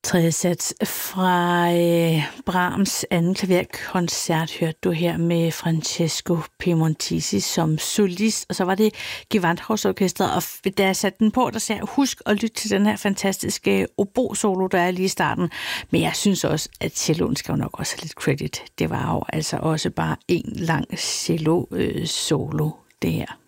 Tredje sats fra Brahms anden klaverkoncert hørte du her med Francesco Piemontesi som solist, og så var det Gewandhausorkestret, og da jeg satte den på, der sagde jeg, husk at lytte til den her fantastiske obo-solo, der er lige i starten, men jeg synes også, at celloen skal jo nok også have lidt credit. Det var jo altså også bare en lang cello-solo, det her.